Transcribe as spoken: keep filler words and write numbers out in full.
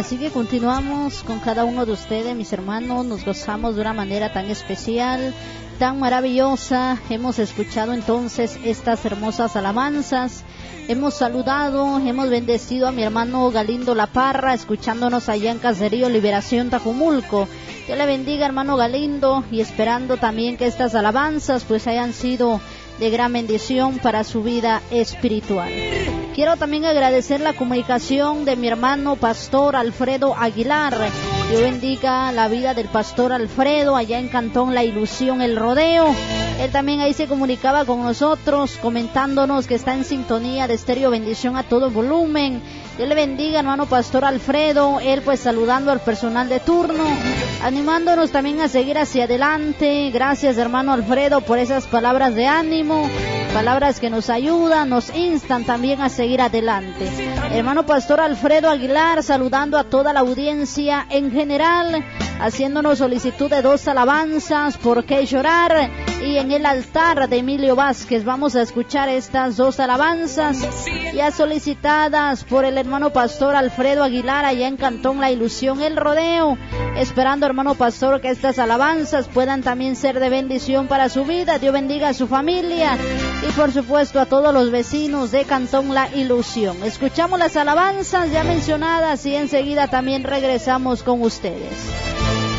Así que continuamos con cada uno de ustedes, mis hermanos. Nos gozamos de una manera tan especial, tan maravillosa. Hemos escuchado entonces estas hermosas alabanzas. Hemos saludado, hemos bendecido a mi hermano Galindo La Parra, escuchándonos allá en Caserío Liberación, Tajumulco. Dios le bendiga, hermano Galindo, y esperando también que estas alabanzas pues hayan sido de gran bendición para su vida espiritual. Quiero también agradecer la comunicación de mi hermano Pastor Alfredo Aguilar. Dios bendiga la vida del Pastor Alfredo allá en Cantón La Ilusión, El Rodeo. Él también ahí se comunicaba con nosotros, comentándonos que está en sintonía de Estéreo Bendición a todo volumen. Dios le bendiga, hermano Pastor Alfredo. Él pues saludando al personal de turno, animándonos también a seguir hacia adelante. Gracias, hermano Alfredo, por esas palabras de ánimo, palabras que nos ayudan, nos instan también a seguir adelante. Hermano Pastor Alfredo Aguilar saludando a toda la audiencia en general, haciéndonos solicitud de dos alabanzas, ¿Por qué llorar? Y En el altar, de Emilio Vázquez. Vamos a escuchar estas dos alabanzas ya solicitadas por el hermano Pastor Alfredo Aguilar allá en Cantón La Ilusión, El Rodeo, esperando, hermano Pastor, que estas alabanzas puedan también ser de bendición para su vida. Dios bendiga a su familia y por supuesto a todos los vecinos de Cantón La Ilusión. Escuchamos las alabanzas ya mencionadas y enseguida también regresamos con ustedes.